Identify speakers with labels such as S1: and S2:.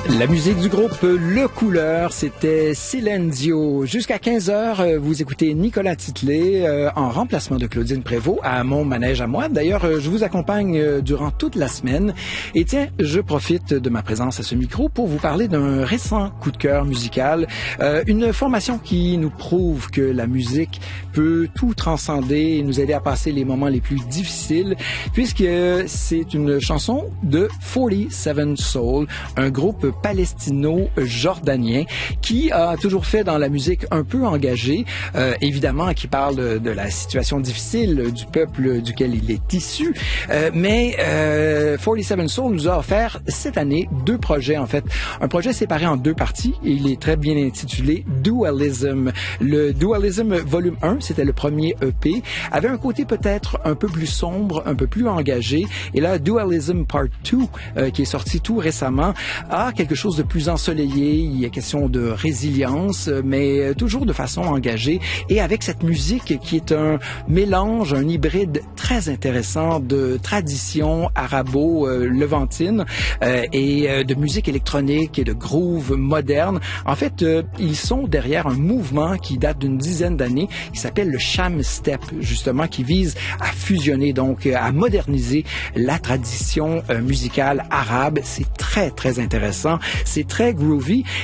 S1: La musique du groupe Le Couleur, c'était Silenzio. Jusqu'à 15h, vous écoutez Nicolas Titley en remplacement de Claudine Prévost à mon manège à moi. D'ailleurs, je vous accompagne durant toute la semaine. Et tiens, je profite de ma présence à ce micro pour vous parler d'un récent coup de cœur musical. Une formation qui nous prouve que la musique peut tout transcender et nous aider à passer les moments les plus difficiles, puisque c'est une chanson de 47 Soul, un groupe palestino-jordanien qui a toujours fait dans la musique un peu engagée, évidemment qui parle de la situation difficile du peuple duquel il est issu, mais 47 Soul nous a offert cette année deux projets en fait. Un projet séparé en deux parties et il est très bien intitulé Dualism. Le Dualism volume 1, c'était le premier EP, avait un côté peut-être un peu plus sombre, un peu plus engagé, et là Dualism Part 2 qui est sorti tout récemment a quelque chose de plus ensoleillé. Il y a question de résilience, mais toujours de façon engagée et avec cette musique qui est un mélange, un hybride très intéressant de tradition arabo-levantine et de musique électronique et de groove moderne. En fait, ils sont derrière un mouvement qui date d'une dizaine d'années qui s'appelle le Sham Step, justement, qui vise à fusionner, donc à moderniser la tradition musicale arabe. C'est très, très intéressant. C'est très groovy